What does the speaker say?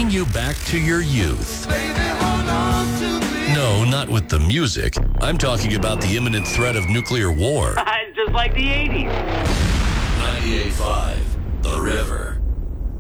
bringing you back to your youth. No, not with the music. I'm talking about the imminent threat of nuclear war. Just like the 80s.